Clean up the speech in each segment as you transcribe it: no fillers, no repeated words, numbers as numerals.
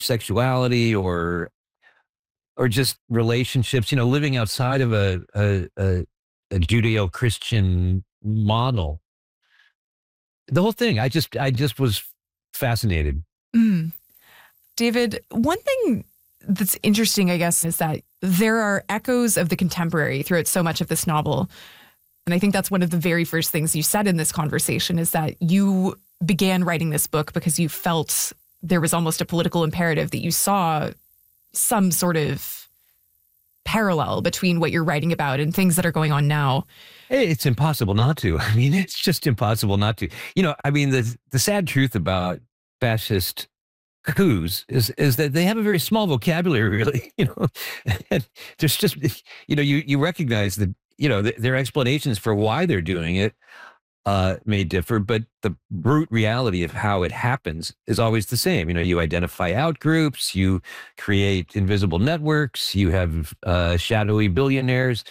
sexuality or just relationships, living outside of a Judeo-Christian model. The whole thing, I just was fascinated. Mm. David, one thing that's interesting, I guess, is that there are echoes of the contemporary throughout so much of this novel. And I think that's one of the very first things you said in this conversation, is that you began writing this book because you felt there was almost a political imperative, that you saw some sort of parallel between what you're writing about and things that are going on now. It's impossible not to. I mean, it's just impossible not to. The sad truth about fascist coups is that they have a very small vocabulary, really. And there's just, you recognize that, their explanations for why they're doing it may differ, but the brute reality of how it happens is always the same. You identify out groups, you create invisible networks, you have shadowy billionaires.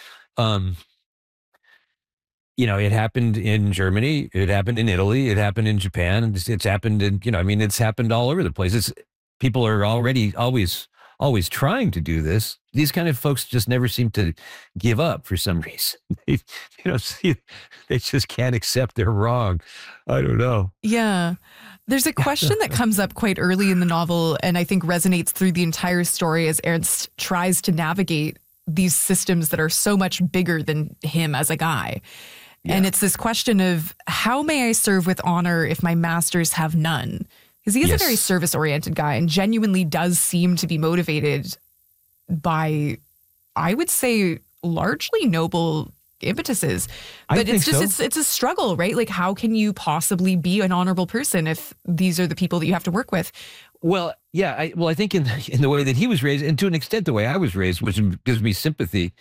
It happened in Germany, it happened in Italy, it happened in Japan, it's happened in, it's happened all over the place. People are already always trying to do this. These kind of folks just never seem to give up for some reason. They just can't accept they're wrong. I don't know. Yeah. There's a question that comes up quite early in the novel, and I think resonates through the entire story as Ernst tries to navigate these systems that are so much bigger than him as a guy. Yeah. And it's this question of, how may I serve with honor if my masters have none? Because he is a very service-oriented guy and genuinely does seem to be motivated by, I would say, largely noble impetuses. But it's just, it's a struggle, right? Like, how can you possibly be an honorable person if these are the people that you have to work with? Well, yeah. I think in the way that he was raised, and to an extent the way I was raised, which gives me sympathy.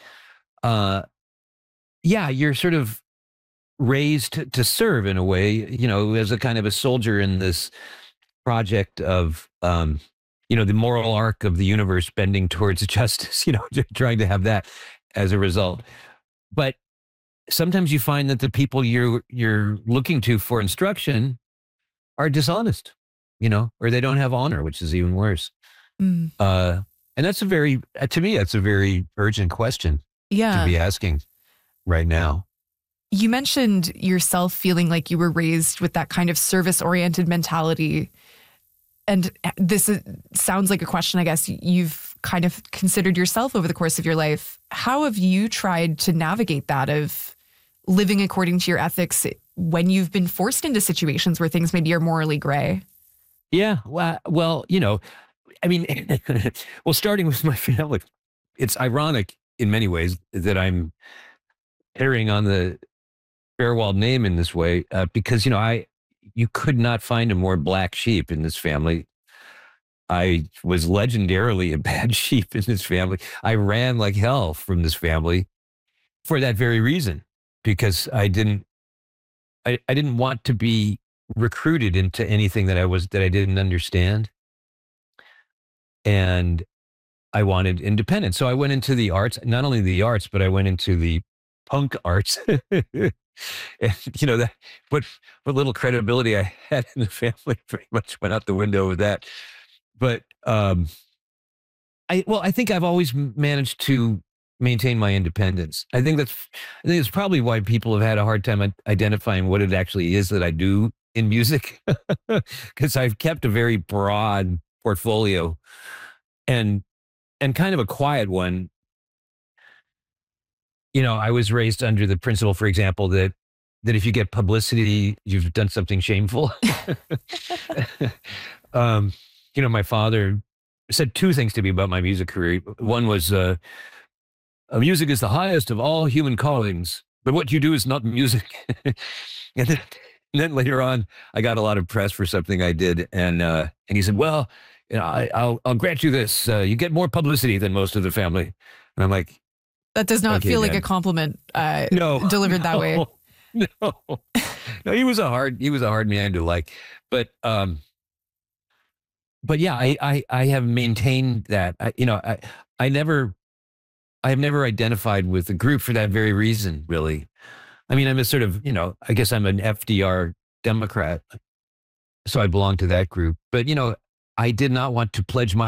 You're sort of raised to serve in a way, as a kind of a soldier in this project of, the moral arc of the universe bending towards justice, trying to have that as a result. But sometimes you find that the people you're looking to for instruction are dishonest, or they don't have honor, which is even worse. And that's to me, that's a very urgent question to be asking right now. You mentioned yourself feeling like you were raised with that kind of service-oriented mentality. And this sounds like a question, I guess, you've kind of considered yourself over the course of your life. How have you tried to navigate that, of living according to your ethics when you've been forced into situations where things maybe are morally gray? Yeah. Well, starting with my family, it's ironic in many ways that I'm carrying on the Fairwald name in this way, because, you could not find a more black sheep in this family. I was legendarily a bad sheep in this family. I ran like hell from this family for that very reason, because I didn't want to be recruited into anything that I didn't understand. And I wanted independence. So I went into the arts, not only the arts, but I went into the punk arts. And that what little credibility I had in the family pretty much went out the window with that. But I think I've always managed to maintain my independence. I think it's probably why people have had a hard time identifying what it actually is that I do in music, because I've kept a very broad portfolio and kind of a quiet one. I was raised under the principle, for example, that if you get publicity, you've done something shameful. My father said two things to me about my music career. One was, music is the highest of all human callings, but what you do is not music. and then later on, I got a lot of press for something I did. And he said, well, I'll grant you this. You get more publicity than most of the family. And I'm like, that does not feel like a compliment delivered that way. No, he was a hard man to like, but yeah, I have maintained that. I have never identified with a group for that very reason, really. I mean, I'm a sort of, I guess I'm an FDR Democrat, so I belong to that group. But I did not want to pledge my